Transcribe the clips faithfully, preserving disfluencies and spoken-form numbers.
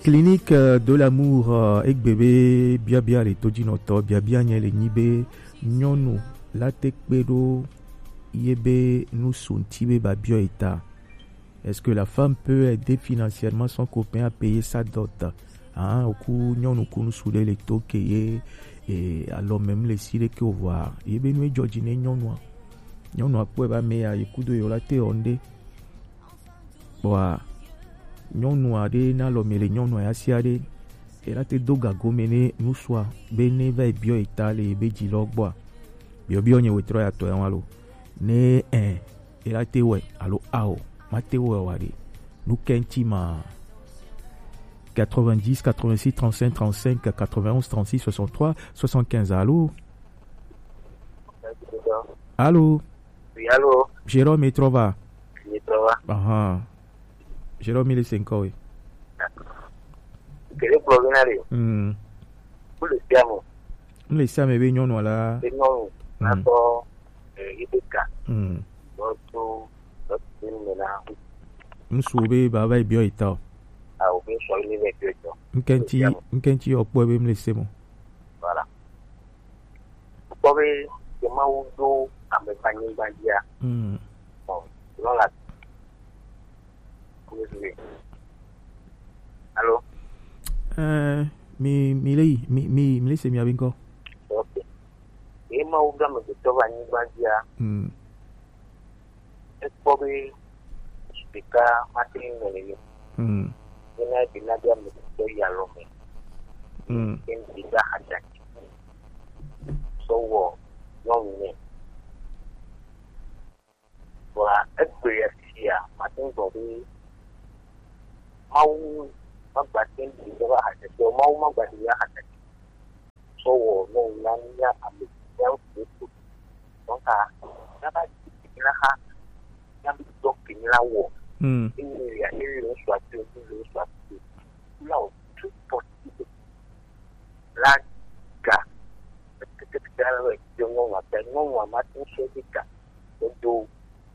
Clinique de l'amour ek bébé bia bia le tojinoto bia bia nye le nyibe nyonu la tekbedo yebe nous suntibe ba bio eta. Est-ce que la femme peut aider financièrement son copain à payer sa dot? Hein, au coup nyonu kunu soule le tokeye et alors même les sile que voir. Yebe nous Georgine nyonu. Nyonu akwe ba meya yekudo yola te onde. Wa nyɔnu aɖe na lɔmele nyɔnu ya si aɖe ela te do gago me ne nusua be ne va yi biɔ eta le be dzilɔ gbɔa biɔbiɔ nye wetrɔ ya tɔ ya wa lo ne ɛn ela te wɛ alo ao ma te wɛ wa de nu kɛnti ma quatre-vingt-dix, quatre-vingt-six, trente-cinq, trente-cinq, quatre-vingt-onze, trente-six, soixante-trois, soixante-quinze. Allô? Allô? Oui, allô? Jérôme, et trova? Et trova? Ah Jérôme, il est cinq ans, oui. Quel est le problème? Hmm. Pour le siamo. Le siamo est bien, non, là. C'est non, d'accord. Il est cas. Hmm. Donc, donc, maintenant. Nous souvez, bah, va bien, et tard. Ah, oui, je suis allé avec eux. Nkenti, nkenti, au point, me laisser, mon. Voilà. Vous pouvez, c'est ma oudo, à me panier, bandia. Hmm. Bon, non, là. Allô? Euh, mi mi lei mi mi mi laisse mi abinko. Ok. Et ma ouga me de tova ni bandia. Hmm. Est pobe spika matin ngene. Hmm. Ina bina dia me de ya lome. Hmm. En biga haja. So wo no ne. Wa experience here matin bobe mau magbatin di bawah ada so mau magbatin ya ada so no nanya ambil yang itu maka apa kita ha yang dok ini lawo ini ya ini suatu ini suatu lawo tu positif laga ketika lalu jangan apa ngomong amat usia untuk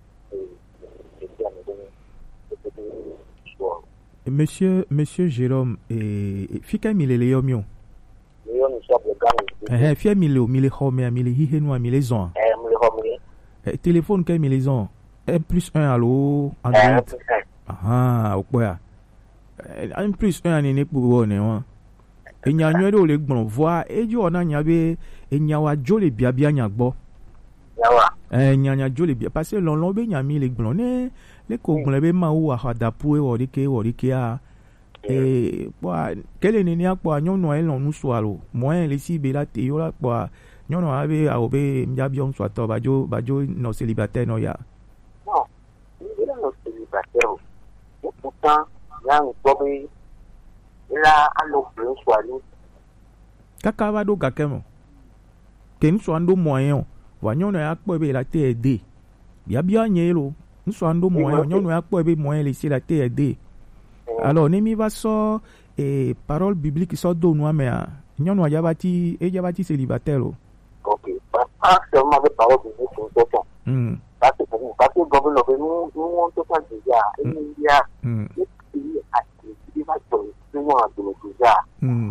yang itu itu Monsieur, Monsieur Jérôme, et fika mille leo mio. Leo ni sabu gani? Eh, fia mille mille home mille hihe no mille zon. Eh, mille home. Eh, téléphone kay mille zon. un plus un allo Android. Ah, okwa. un plus un ani ne pour ne wa. Enya nyo de o le gbon voix e jo na nya be enya wa jo le bia bia nya gbo. Yawa. Eh, nya nya jo le bia parce lon lon be nya mi le gbon ne le ko gbon le be ma wo ha da pu e wo de ke wo de ke a eh kwa kele ni ni akwa nyo no e lon nu so alo mo en le si be la te yo la kwa nyo no ave a obe mbia bion so to ba jo ba jo no célibataire no ya. Non, il est no célibataire. Et pourtant, yang bobe la alo plus swali. Kaka va do kakemo. Ken so ando moyen wa nyo no akpo be la te aider. Bia bia nyelo. Nous ando moyen nyo no akpo be moyen le si la te aider. Alors ni mi va so et parole biblique so do no me a nyo no ya bati e ya bati célibataire lo. OK. Pas seulement de parole biblique sur ce point. Hmm. Parce que parce que gouvernement nous nous on te fait déjà il y a Hmm. il a il va tout nous on a tout déjà. Hmm.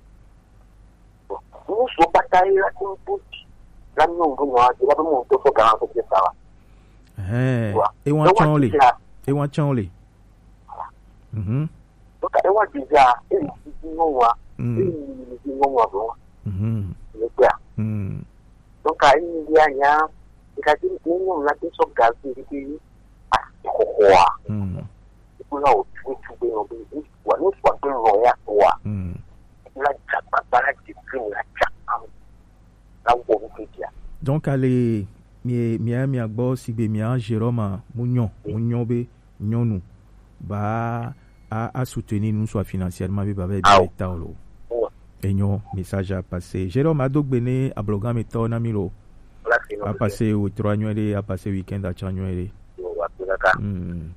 Nous sommes bataille là pour la nous on va dire là nous on te fait garantir que ça va. Eh, e wan chanle. E wan chanle. Mhm. Donc e wan déjà e nous wa e nous wa bon. Mhm. Le quoi. Hmm. Donc il y a nya ikati nous la te so gazi ki ah quoi. Hmm. Pour là tu tu be no be wa nous soit que roya quoi. Hmm. La chapa para ki la chapa. La wo ko dia. Donc allez mi mi mi agbo sigbe mi an Jérôme Mounion Mounion be nyonu ba a, a soutenir nous soit financièrement be ba be état lo. Et non message à passer. Jérôme a donc bené à bloga meto na milo. A passer au trois nuit a passer week-end à Chanuere. Hmm.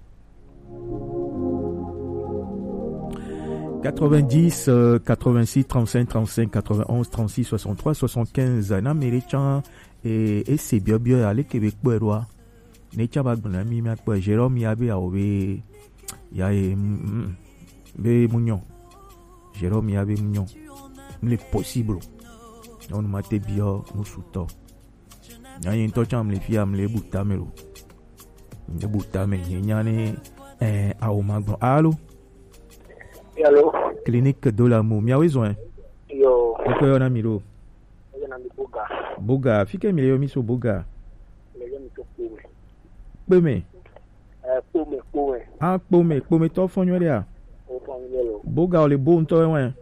quatre-vingt-dix, euh, quatre-vingt-six, trente-cinq, trente-cinq, quatre-vingt-onze, trente-six, soixante-trois, soixante-quinze. Na méritant et et c'est bien bien aller Québec pour roi. Ne tchaba gbona mi ma pour Jérôme ya be a obe ya e be Mounion. Jérôme yabe mignon le possible on mate bio musuto nyanyi to cham le fiam le butamelo le butame nyane eh au magbo allo Allô clinique de l'amour mi besoin yo ko yona miro yana mi boga boga fike mi yo mi so boga le yemi to kuwe peme eh kuwe kuwe ah pome pome to fonyo le a o fon yelo boga o le bo nto wen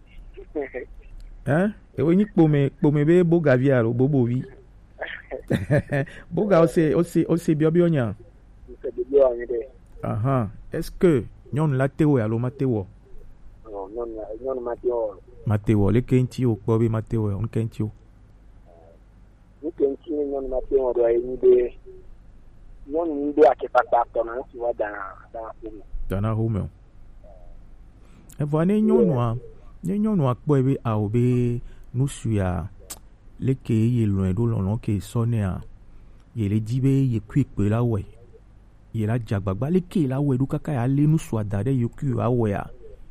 hein e woni pome pome be boga via lo bobo vi boga o se o se o se bio bio nya se de bio anye aha est-ce que nyon la tewo ya lo matewo non non non matio matewo le kenti o po be matewo on kenti o ni kenti non matio do ay ni de non ni de akepata to na si wa da da kuwe dana home e vo ne nyonwa ne nyonwa po ebe a obe nusu ya leke ye loin do lon ke sone a ye le dibe ye kwipe la we ye la jagbagba leke la we du kaka ya le nusu adade ye ku a we a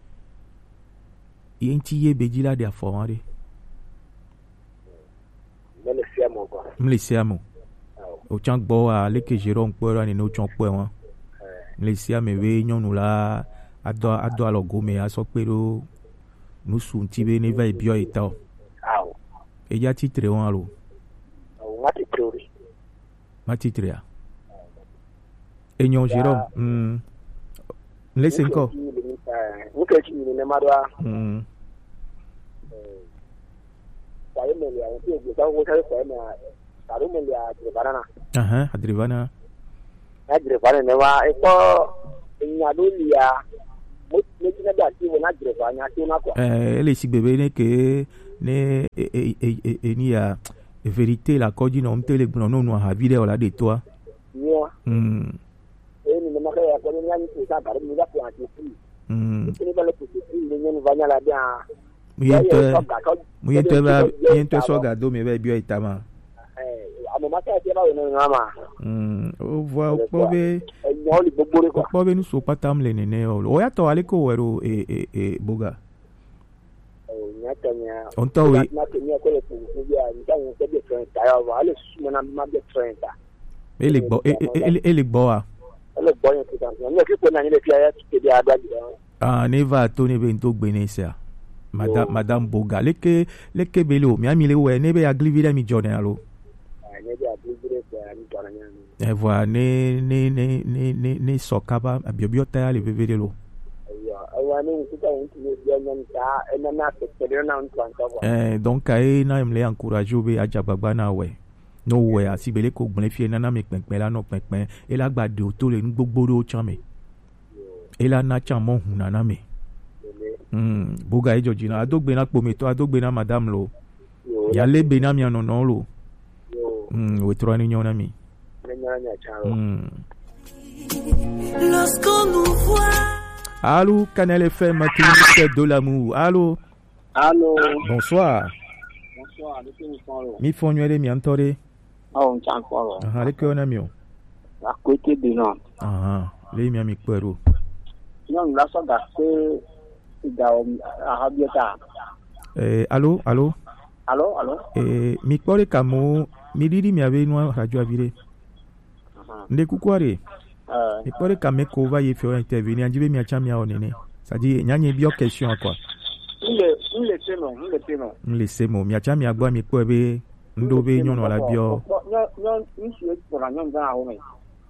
ye nti ye beji la de afomare le fiamo ko mle siamo o chan gbo a leke Jérôme po ra ni no chan po won mle siame we nyonu la ado ado alogo me a so pe ro nusu ntibe ne vai bio eta aw e ya titre won alo aw ngati priori ma titre a e nyon Jérôme mm laisse encore ni ke chi ni ne madwa mm kwa yeme ya nti e ga wo sai kwa na taru me ya de banana aha adrivana na de banana ne wa e ko nya do lia mo ne ti na da ti wo na de banana ti na ko eh ele si bebe ne ke ne e e e e ni ya vérité la codi non tele non non ha video la de toi yo mm e ni ne ma ka ya ko ni nya ni ta taru ni da ko ati ti mm ni ba le ko ti ni ni va nya la dia muyente muyente ba muyente so ga do me ba bio itama eh amo ma ka ti ba no ngama mm o voit o pobe e nyo li gbogbo ko pobe nu so patam le nene o o ya to ale ko wero e e e boga nya tanya on to we na ke ni ko le ku ya ni ka ni ke de trenta ya wa ale su na ma de trenta ele gbo ele ele gbo a ele gbo yen ti kan ni ke ko na ni le fi aya ti de ada ji ah neva to ne be to gbe ne se madame madame boga leke leke belo mi ami le we ne be aglivida mi jone alo ne be aglivida ko ani jona nya ni e voa ne ne ne ne ne ne sokaba abiobio ta le bebede lo ya awa ni ti ta ni ti de nya nta e na na ke de na ntu an ko eh donc ai na me le encourage obe ajagbagba na we no we asibele ko gbon fi na na me penpen la no penpen e la gbade o to le ni gbogbo ro chan me e la na chan mo hun na na me mm boga e jojina adogbe na po me to adogbe na madame lo ya le be na mi anono lo mm we tro ni nyona mi mm lorsqu'on nous voit allô Canal F M clinique de l'amour allô allô bonsoir bonsoir de tout le mi fonywele mi antore ah on chan ko aha le ko na mi o à côté de non aha le mi ami kwero non la so da se da a habieta eh allô allô allô allô eh mi kpore kamo mi didi mi ave no radio avire nde kukware euh mi kpore kame ko va ye faire intervenir anjibe mi acha mi a onene ça dit nyanye bio question quoi il il était non il était non mi laisse mo mi acha mi agba mi ko be ndo be nyon la bio non non ni si pour la nyon dans o me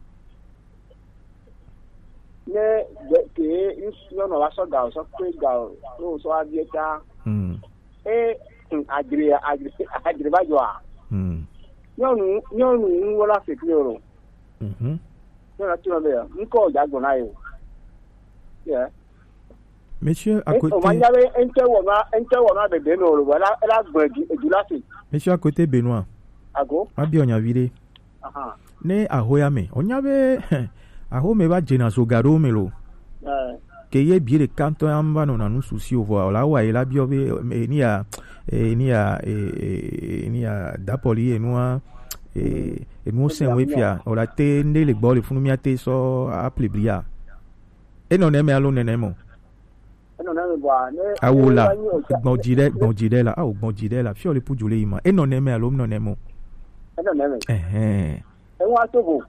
ne ke isi ono la so ga so pe ga no so abieta mm e agri agri agri ba jo a mm nyonu nyonu wala se kloro mhm nyona tino be nko ja go na yo yeah monsieur à côté o ma yabe ente wo na ente wo na be be no ro wala la gbo ejulasi monsieur à côté Benoît ago abi onya vire aha ne ahoya me onya be aho me ba jena so garo me lo eh ke ye bi de kanto amba no na nu susi o voa la wa ila bio be ni ya ni ya ni ya dapoli e noa e e mo sen we fia o la te nde le gbo le funu mi ate so a pleblia e no ne me alo ne ne mo awo la gbɔdzi ɖe gbɔdzi ɖe la awo gbɔdzi ɖe la fiɔ le pudu le yi ma enɔ nɛmɛ alo nɔ nɛmɛ o. enɔ nɛmɛ. ɛhɛn. eŋu ato bo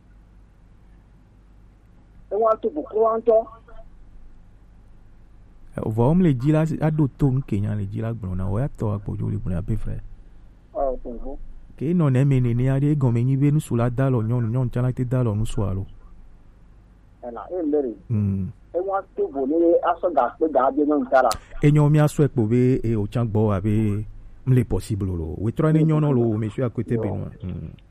eŋu ato bo kura ŋutɔ. vɔ wɔm le dzi la aɖo to ŋkenya le dzi la gblɔ na wɔ ya tɔ agbɔdzo le gblɔ abe fɛ. ɔ tonvo. ke enɔ nɛmɛ nene aɖe egɔme nyi be nusu la da lɔ nyɔnu nyɔnu tsana te da lɔ nusu alo. ɛna e mbere. eŋu ato bo ne asɔ gakpe ga be nyɔnu ta la. enyo mi asɔ ekpo be e o tsa gbɔ abe mle possible lo wetrɔ ne nyɔnu lo monsieur akote benua.